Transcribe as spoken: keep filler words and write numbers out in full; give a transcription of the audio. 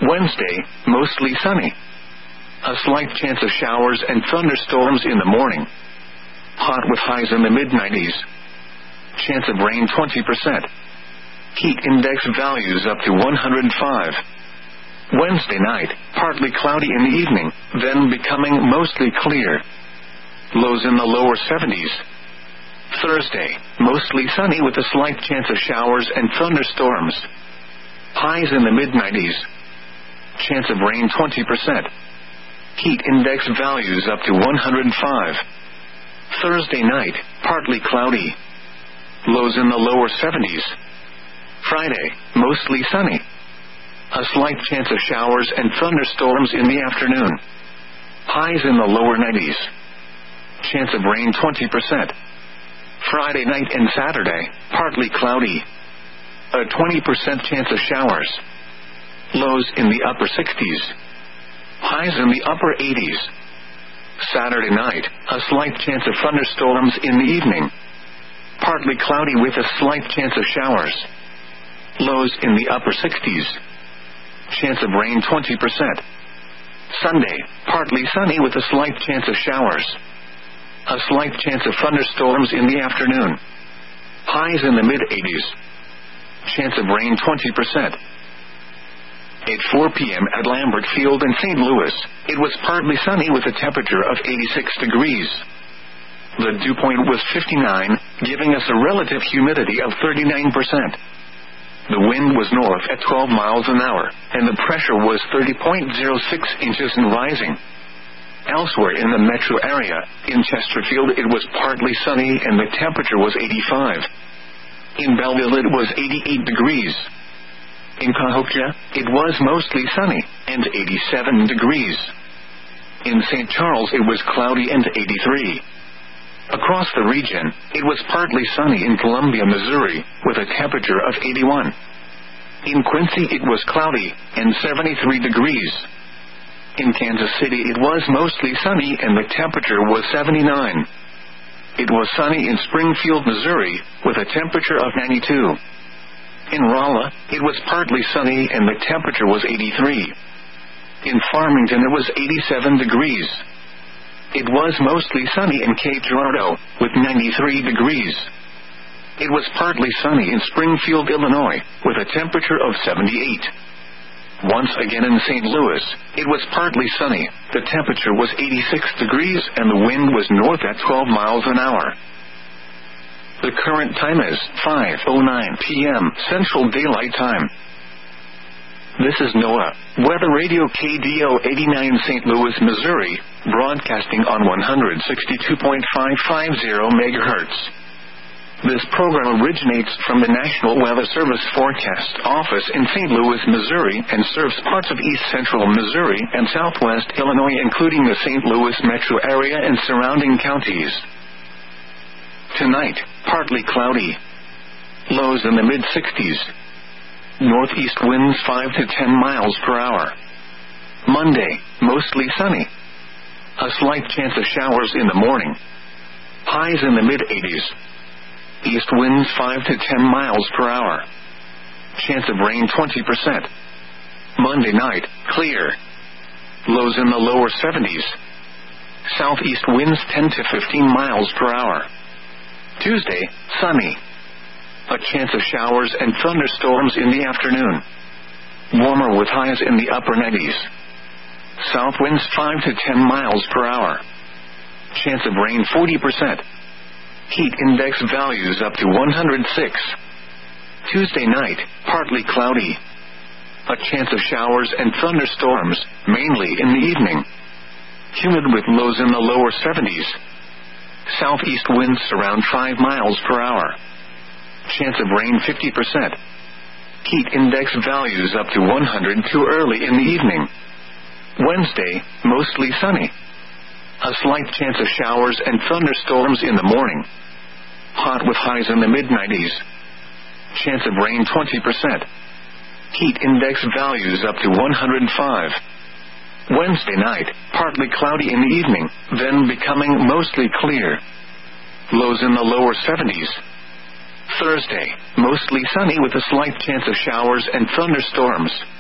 Wednesday, mostly sunny. A slight chance of showers and thunderstorms in the morning. Hot with highs in the mid nineties. Chance of rain twenty percent. Heat index values up to one hundred five. Wednesday night, partly cloudy in the evening, then becoming mostly clear. Lows in the lower seventies. Thursday, mostly sunny with a slight chance of showers and thunderstorms. Highs in the mid nineties. Chance of rain twenty percent. Heat index values up to one hundred five. Thursday night, partly cloudy. Lows in the lower seventies. Friday, mostly sunny. A slight chance of showers and thunderstorms in the afternoon. Highs in the lower nineties. Chance of rain twenty percent. Friday night and Saturday, partly cloudy. A twenty percent chance of showers. Lows in the upper sixties. Highs in the upper eighties. Saturday night, a slight chance of thunderstorms in the evening. Partly cloudy with a slight chance of showers. Lows in the upper sixties. Chance of rain twenty percent. Sunday, partly sunny with a slight chance of showers. A slight chance of thunderstorms in the afternoon. Highs in the mid eighties. Chance of rain twenty percent. At four p.m. at Lambert Field in Saint Louis, it was partly sunny with a temperature of eighty-six degrees. The dew point was fifty-nine, giving us a relative humidity of thirty-nine percent. The wind was north at twelve miles an hour, and the pressure was thirty point zero six inches and rising. Elsewhere in the metro area, in Chesterfield it was partly sunny and the temperature was eighty-five. In Belleville it was eighty-eight degrees. In Cahokia, it was mostly sunny, and eighty-seven degrees. In Saint Charles it was cloudy and eighty-three. Across the region, it was partly sunny in Columbia, Missouri, with a temperature of eighty-one. In Quincy it was cloudy, and seventy-three degrees. In Kansas City it was mostly sunny and the temperature was seventy-nine. It was sunny in Springfield, Missouri, with a temperature of ninety-two. In Rolla, it was partly sunny and the temperature was eighty-three. In Farmington it was eighty-seven degrees. It was mostly sunny in Cape Girardeau, with ninety-three degrees. It was partly sunny in Springfield, Illinois, with a temperature of seventy-eight. Once again in Saint Louis, it was partly sunny, the temperature was eighty-six degrees and the wind was north at twelve miles an hour. The current time is five oh nine p.m. Central Daylight Time. This is NOAA, Weather Radio K D O eighty-nine Saint Louis, Missouri, broadcasting on one hundred sixty-two point five five zero megahertz. This program originates from the National Weather Service Forecast Office in Saint Louis, Missouri, and serves parts of east central Missouri and southwest Illinois, including the Saint Louis metro area and surrounding counties. Tonight, partly cloudy. Lows in the mid sixties. Northeast winds five to ten miles per hour. Monday, mostly sunny. A slight chance of showers in the morning. Highs in the mid eighties. East winds five to ten miles per hour. Chance of rain twenty percent. Monday night, clear. Lows in the lower seventies. Southeast winds ten to fifteen miles per hour. Tuesday, sunny. A chance of showers and thunderstorms in the afternoon. Warmer with highs in the upper nineties. South winds five to ten miles per hour. Chance of rain forty percent. Heat index values up to one hundred six. Tuesday night, partly cloudy. A chance of showers and thunderstorms, mainly in the evening. Humid with lows in the lower seventies. Southeast winds around five miles per hour. Chance of rain fifty percent. Heat index values up to one hundred two early in the evening. Wednesday, mostly sunny. A slight chance of showers and thunderstorms in the morning. Hot with highs in the mid nineties. Chance of rain twenty percent. Heat index values up to one hundred five. Wednesday night, partly cloudy in the evening, then becoming mostly clear. Lows in the lower seventies. Thursday, mostly sunny with a slight chance of showers and thunderstorms.